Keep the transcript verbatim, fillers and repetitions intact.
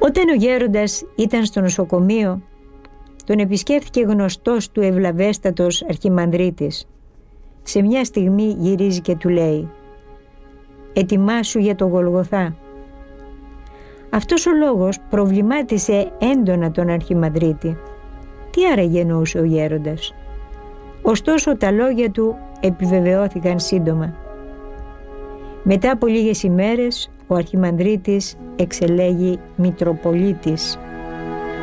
Όταν ο γέροντας ήταν στο νοσοκομείο, τον επισκέφθηκε γνωστός του ευλαβέστατος αρχιμανδρίτης. Σε μια στιγμή γυρίζει και του λέει: «Ετοιμάσου για το Γολγοθά». Αυτός ο λόγος προβλημάτισε έντονα τον αρχιμανδρίτη. Τι άραγε εννοούσε ο γέροντας? Ωστόσο τα λόγια του επιβεβαιώθηκαν σύντομα. Μετά από λίγες ημέρες ο αρχιμανδρίτης εξελέγει Μητροπολίτης.